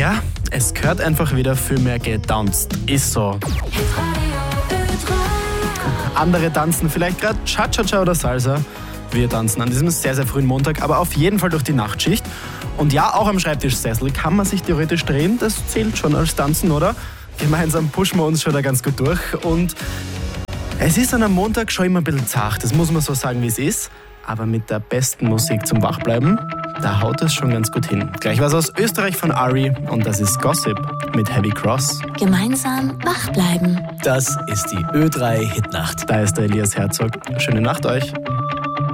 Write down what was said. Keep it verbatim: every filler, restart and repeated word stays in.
Ja, es gehört einfach wieder viel mehr getanzt. Ist so. Andere tanzen vielleicht gerade Cha-Cha-Cha oder Salsa. Wir tanzen an diesem sehr, sehr frühen Montag, aber auf jeden Fall durch die Nachtschicht. Und ja, auch am Schreibtischsessel kann man sich theoretisch drehen. Das zählt schon als Tanzen, oder? Gemeinsam pushen wir uns schon da ganz gut durch. Und es ist an einem Montag schon immer ein bisschen zart. Das muss man so sagen, wie es ist. Aber mit der besten Musik zum Wachbleiben, da haut es schon ganz gut hin. Gleich was aus Österreich von Ari und das ist Gossip mit Heavy Cross. Gemeinsam wach bleiben. Das ist die Ö drei Hitnacht. Da ist der Elias Herzog. Schöne Nacht euch.